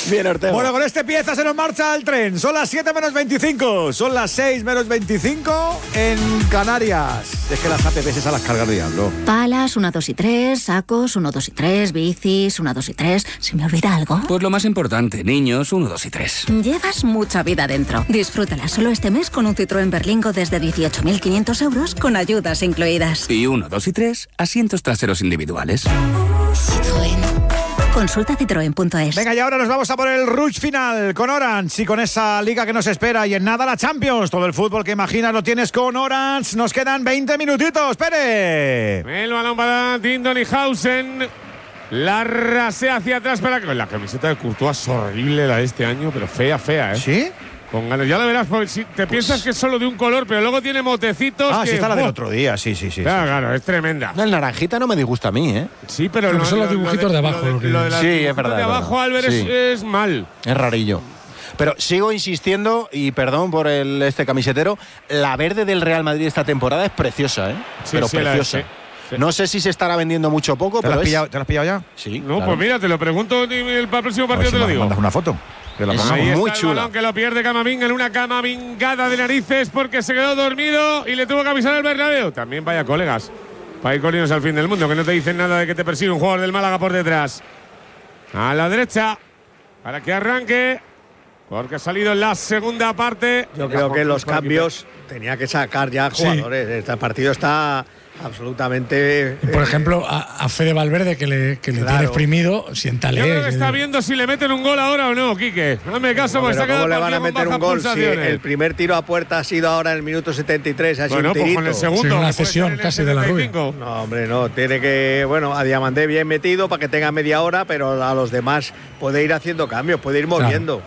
Bien, Ortega. Bueno, con este pieza se nos marcha el tren. Son las 7 menos 25. Son las 6 menos 25 en Canarias. Es que las apps esas las carga el diablo. Palas, 1, 2 y 3, sacos, 1, 2 y 3, bicis, 1, 2 y 3. ¿Se me olvida algo? Pues lo más importante, niños, 1, 2 y 3. Llevas mucha vida dentro. Disfrútala solo este mes con un Citroën Berlingo desde 18.500 euros con ayudas incluidas. Y 1, 2 y 3, asientos traseros individuales. Citroën. Consulta citroen.es. Venga, y ahora nos vamos a por el rush final con Orange y con esa liga que nos espera. Y en nada la Champions. Todo el fútbol que imaginas lo tienes con Orange. Nos quedan 20 minutitos. ¡Pere! El balón para Tindonihausen. La rasea hacia atrás para que la camiseta de Courtois es horrible la de este año, pero fea, ¿eh? ¿Sí? Con ganas. Ya lo verás, porque si te piensas que es solo de un color, pero luego tiene motecitos. Ah, que, sí, está la del otro día. Sí. Claro, es tremenda. No, el naranjita no me disgusta a mí, ¿eh? Sí, pero no, son los dibujitos de abajo. Lo de sí, es verdad. de abajo, Álvarez, sí. es mal. Es rarillo. Pero sigo insistiendo, y perdón por este camisetero, la verde del Real Madrid esta temporada es preciosa, ¿eh? Sí, pero sí, preciosa. Sí. No sé si se estará vendiendo mucho o poco, ¿Te pero la has pillado ya? Sí. No, claro. pues mira, te lo pregunto el próximo partido, te lo digo. Mandas una foto. Ahí muy está chula. el balón que lo pierde Camavinga en una camavingada de narices porque se quedó dormido y le tuvo que avisar al Bernabéu. También vaya colegas para ir corriendo al fin del mundo, que no te dicen nada de que te persigue un jugador del Málaga por detrás. A la derecha para que arranque, porque ha salido en la segunda parte. Yo creo que los cambios tenía que sacar ya jugadores. Este partido está absolutamente. Por ejemplo, a Fede Valverde, que le tiene exprimido, siéntale. Yo creo que está viendo si le meten un gol ahora o no, Quique. Hazme caso, porque se ha quedado ¿cómo le van a con meter bajas un gol si pulsaciones. el primer tiro a puerta ha sido ahora en el minuto 73? Ha sido Bueno, un pues tirito. con el segundo. Sí, una que puede cesión ser en el casi de la Rubia. 75. No, hombre, no. Tiene que. Bueno, a Diamandé bien metido para que tenga media hora, pero a los demás puede ir haciendo cambios, puede ir moviendo.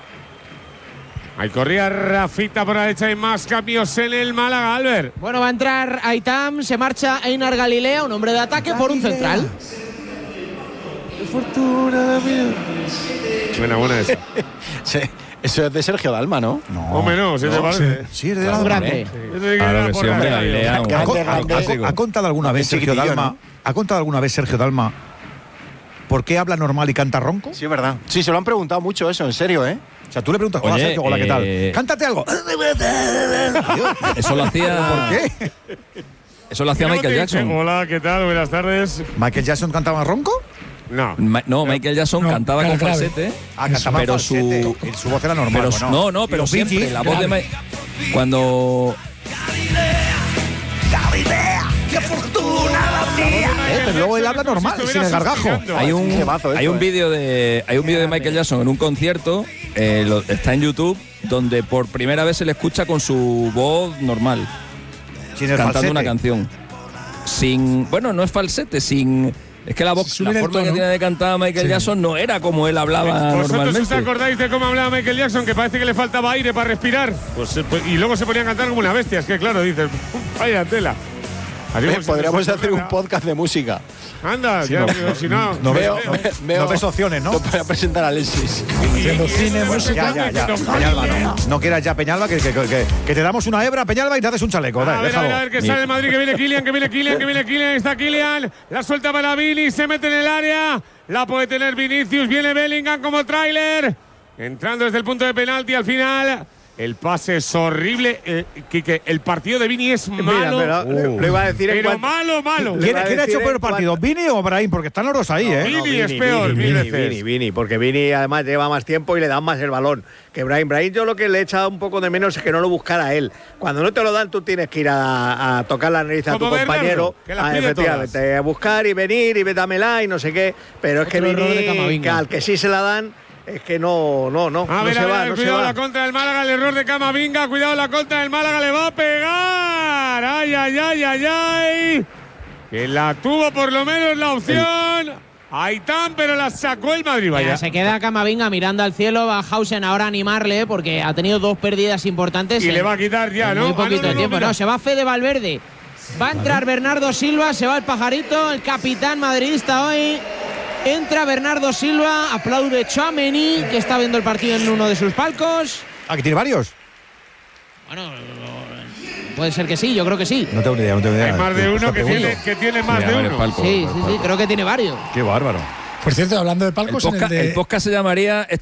Ahí corría Rafita por la derecha y más cambios en el Málaga, Albert. Bueno, va a entrar Aitam, se marcha Einar Galilea, un hombre de ataque por un central. Buena esa. Sí, eso es de Sergio Dalma, ¿no? Hombre, no, si te parece. Sí, es de la Grande. Claro que sí, hombre, Galilea. ¿Ha contado alguna vez Sergio chiquitillo, Dalma? ¿no? ¿Ha contado alguna vez Sergio Dalma por qué habla normal y canta ronco? Sí, es verdad. Sí, se lo han preguntado mucho eso, en serio, ¿eh? O sea, tú le preguntas, hola Oye, Sergio, hola, ¿qué tal? Cántate algo. Eso lo hacía. ¿Por qué? Eso lo hacía Michael Jackson. Hola, ¿qué tal? Buenas tardes. ¿Michael Jackson cantaba ronco? No. No, Michael Jackson No, cantaba con grave. falsete. Ah, cantaba pero falsete. Su voz era normal. Pero ¿no? pero Los siempre Bee Gees, la voz de grave. cuando Pero luego él habla normal, sin el gargajo. hay un temazo, hay un vídeo de Michael Jackson en un concierto, está en YouTube, donde por primera vez se le escucha con su voz normal, Sin el cantando falsete. una canción. No es falsete, es que la voz, Subir la el forma que tono. tiene de cantar Michael Jackson no era como él hablaba ¿Vosotros os normalmente. acordáis de cómo hablaba Michael Jackson? Que parece que le faltaba aire para respirar. Y luego se ponía a cantar como una bestia. Es que claro, dices, vaya tela. Así como Podríamos se- hacer un podcast de música. Anda, ya, si no. No Veo- ves, no ves opciones, ¿no? Lo voy a presentar a Alexis. Haciendo cine, música. Ya. Peñalba, no quieras ya, Peñalba, que te damos una hebra, Peñalba, y te haces un chaleco. A Dale, ver, déjalo. que sale el Madrid, que viene Kylian, está Kylian, la suelta para Vini, se mete en el área, la puede tener Vinicius, viene Bellingham como tráiler, entrando desde el punto de penalti al final. El pase es horrible, Quique, el partido de Vini es malo, Mira, lo iba a decir en pero cuanto- malo. Le ¿Quién iba a ha hecho decir peor en partido, Vini o Brahim? Porque están los dos ahí, ¿eh? Vini es peor, mil veces. Vini, porque Vini además lleva más tiempo y le dan más el balón que Brahim. Brahim, yo lo que le he echado un poco de menos es que no lo buscara él. Cuando no te lo dan, tú tienes que ir a tocar la nariz a tu Como Bernardo, compañero, que las pide efectivamente, a buscar y venir y dámela y no sé qué. Pero es que Otro error de Vini, Camavinga. que al que sí se la dan, es que no A ver, se va, no se cuidado va. la contra del Málaga, el error de Camavinga, cuidado la contra del Málaga, le va a pegar. Ay. Que la tuvo por lo menos la opción. Aitam, pero la sacó el Madrid, vaya. Ya, se queda Camavinga mirando al cielo, va Hausen ahora a animarle porque ha tenido dos pérdidas importantes. Y en- le va a quitar ya, en ¿no? Muy poquito de tiempo. mira. No, se va Fede Valverde. Va a entrar Bernardo Silva, se va el pajarito, el capitán madridista hoy. Entra Bernardo Silva, aplaude Tchouaméni, que está viendo el partido en uno de sus palcos. Aquí tiene varios. Bueno, puede ser que sí, yo creo que sí. No tengo ni idea, no tengo ni idea. Hay más de uno Está que pregunto. tiene más de varios uno. palcos. Sí, creo que tiene varios. Qué bárbaro. Por cierto, hablando de palcos, El podcast se llamaría